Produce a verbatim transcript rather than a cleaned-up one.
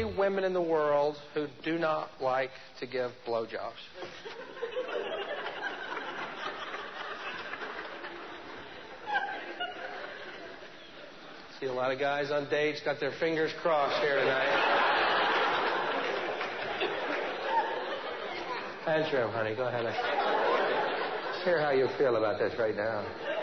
only women in the world who do not like to give blowjobs. See a lot of guys on dates got their fingers crossed here tonight. Answer him, honey. Go ahead. Let's hear how you feel about this right now.